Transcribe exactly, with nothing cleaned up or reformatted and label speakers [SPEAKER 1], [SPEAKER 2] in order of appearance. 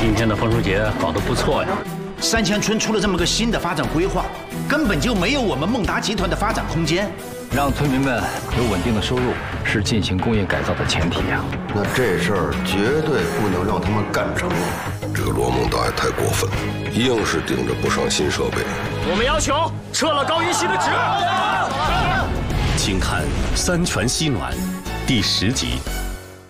[SPEAKER 1] 今天的枫树节搞得不错呀。
[SPEAKER 2] 三千村出了这么个新的发展规划，根本就没有我们孟达集团的发展空间。
[SPEAKER 3] 让村民们有稳定的收入，是进行工业改造的前提呀。
[SPEAKER 4] 那这事儿绝对不能让他们干成。
[SPEAKER 5] 这个罗孟达也太过分了，硬是顶着不上新设备。
[SPEAKER 6] 我们要求撤了高云熙的职。
[SPEAKER 7] 请看《三全西暖》第十集。